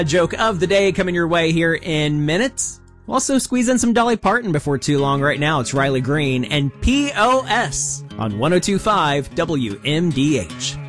A joke of the day coming your way here in minutes. We'll also squeeze in some Dolly Parton before too long. Right now, it's Riley Green and POS on 102.5 WMDH.